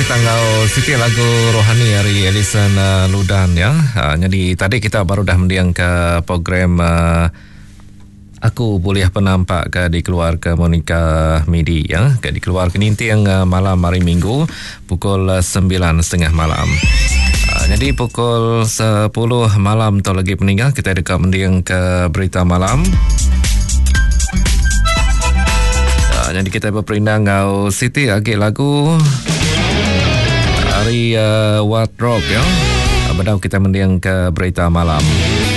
kita ngau Siti lagu rohani dari Ellison Ludan ya. Jadi tadi kita baru dah mendiang ke program Aku Boleh Penampak ke di keluarga Monica Midi ya. Ke di keluarga Ninti yang malam hari Minggu pukul 9.30 malam. Jadi pukul 10 malam tu lagi peninggal kita dekat mendiang ke berita malam. Jadi kita berperindang ngau Siti lagi lagu dari Wardrobe ya. Bedau kita mendiang ke berita malam.